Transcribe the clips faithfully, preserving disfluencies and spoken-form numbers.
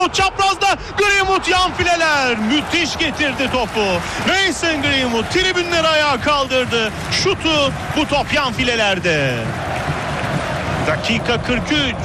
Çaprazda Greenwood yan fileler. Müthiş getirdi topu. Mason Greenwood tribünleri ayağa kaldırdı. Şutu bu top yan filelerde. Dakika kırk üç.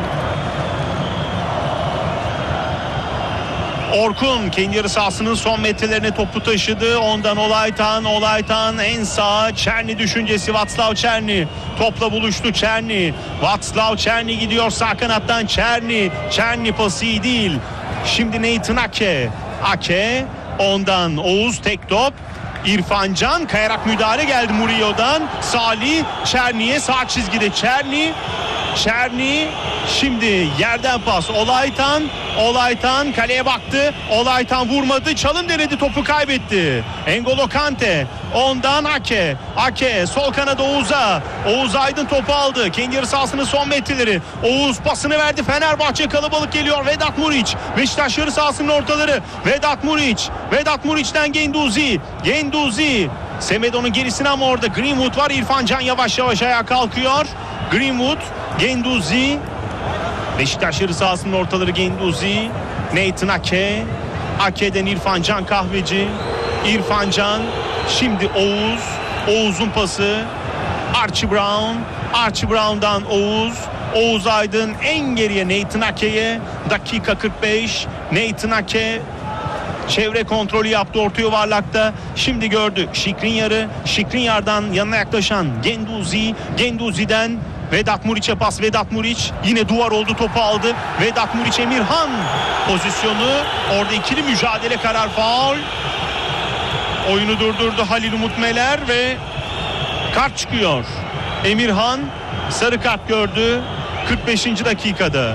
Orkun kendi yarı sahasının son metrelerine topu taşıdı. Ondan Olaytan, Olaytan en sağa. Çerni düşüncesi, Václav Černý. Topla buluştu Černý. Václav Černý gidiyor sağ kanattan. Černý. Černý pası iyi değil. Şimdi Nathan Ake. Ake. Ondan Oğuz tek top. İrfan Can kayarak müdahale geldi Murillo'dan. Salih Černy'ye sağ çizgide. Černý. Černý şimdi yerden pas. Olaytan. Olaytan kaleye baktı. Olaytan vurmadı. Çalım denedi, topu kaybetti. N'Golo Kante. Ondan Ake. Ake sol kanada Oğuz'a. Oğuz Aydın topu aldı. Kendi yarı sahasının son metreleri. Oğuz pasını verdi. Fenerbahçe kalabalık geliyor. Vedat Muriç. Beşiktaş yarı sahasının ortaları. Vedat Muriç. Vedat Muriç'ten Genduzi. Genduzi. Semedo'nun gerisine ama orada Greenwood var. İrfan Can yavaş yavaş ayağa kalkıyor. Greenwood. Genduzi. Beşiktaş yarı sahasının ortaları Genduzi. Nathan Ake. Ake'den İrfan Can Kahveci. İrfan Can. Şimdi Oğuz. Oğuz'un pası. Archie Brown. Archie Brown'dan Oğuz. Oğuz Aydın en geriye Nathan Ake'ye. Dakika kırk beş. Nathan Ake çevre kontrolü yaptı orta yuvarlakta. Şimdi gördü Skriniar'ı. Skriniar'dan yanına yaklaşan Genduzi. Genduzi'den Vedat Muriç'e pas. Vedat Muriç yine duvar oldu, topu aldı. Vedat Muriç Emirhan pozisyonu. Orada ikili mücadele, karar faul. Oyunu durdurdu Halil Umut Meler ve kart çıkıyor. Emirhan sarı kart gördü kırk beşinci dakikada.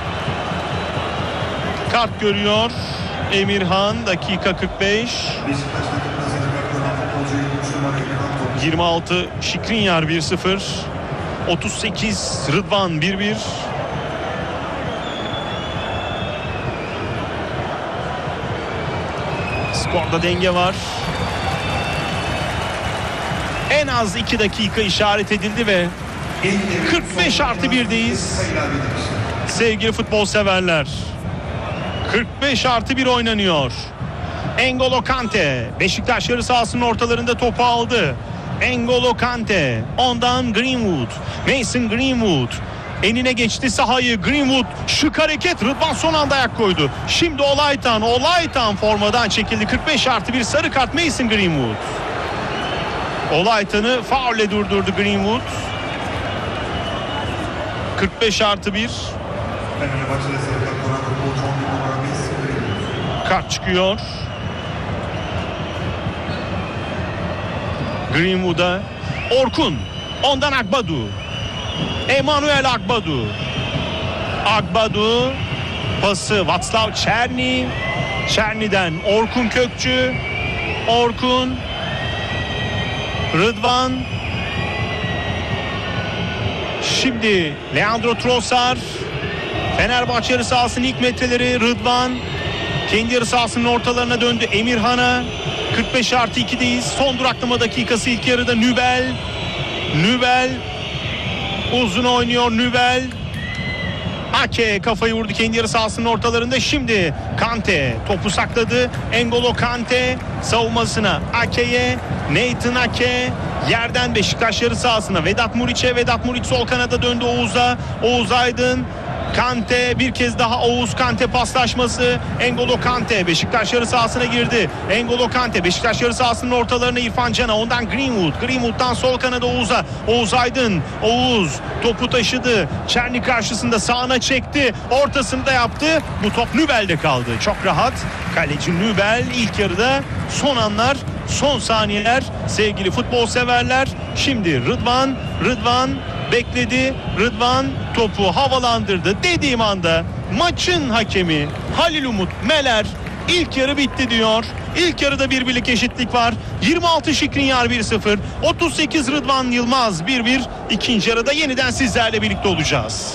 Kart görüyor Emirhan, dakika kırk beş. yirmi altı Skriniar bir sıfır. otuz sekiz Rıdvan bir bir. Skorda denge var. En az iki dakika işaret edildi ve kırk beş artı birdeyiz. Sevgili futbol severler. kırk beş artı bir oynanıyor. N'Golo Kante Beşiktaş yarı sahasının ortalarında topu aldı. N'Golo Kante, ondan Greenwood. Mason Greenwood enine geçti sahayı. Greenwood şık hareket. Rıdvan son anda ayak koydu. Şimdi Olaytan. Olaytan formadan çekildi. kırk beş artı bir sarı kart Mason Greenwood. Olaytan'ı faulle durdurdu Greenwood. kırk beş artı bir. Kart çıkıyor. Greenwood'a. Orkun. Ondan Agbadu. Emmanuel Agbadu. Agbadu. Pası Václav Černý. Černy'den Orkun Kökçü. Orkun. Rıdvan. Şimdi Leandro Trossard. Fenerbahçe yarı sahasının ilk metreleri. Rıdvan kendi yarı sahasının ortalarına döndü. Emirhan'a. kırk beş artı ikideyiz. Son duraklama dakikası ilk yarıda. Nübel. Nübel. Uzun oynuyor Nübel. Ake kafayı vurdu kendi yarı sahasının ortalarında. Şimdi Kante topu sakladı. N'Golo Kante savunmasına Ake'ye. Nathan Ake yerden Beşiktaş yarı sahasına Vedat Muriç'e. Vedat Muriç sol kanada döndü Oğuz'a. Oğuz Aydın. Kante bir kez daha Oğuz Kante paslaşması. N'Golo Kante Beşiktaş yarı sahasına girdi. N'Golo Kante Beşiktaş yarı sahasının ortalarına İrfan Can'a. Ondan Greenwood. Greenwood'dan sol kanada Oğuz'a. Oğuz Aydın. Oğuz topu taşıdı. Černý karşısında sağına çekti. Ortasını da yaptı. Bu top Nübel'de kaldı. Çok rahat. Kaleci Nübel ilk yarıda son anlar, son saniyeler sevgili futbol severler. Şimdi Rıdvan. Rıdvan bekledi. Rıdvan topu havalandırdı. Dediğim anda maçın hakemi Halil Umut Meler ilk yarı bitti diyor. İlk yarıda bir birlik eşitlik var. yirmi altı Skriniar bir sıfır. otuz sekiz Rıdvan Yılmaz bir bir. İkinci yarıda yeniden sizlerle birlikte olacağız.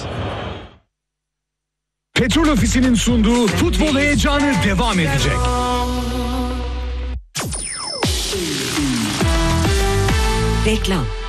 Petrol Ofisi'nin sunduğu futbol heyecanı devam edecek. Reklam.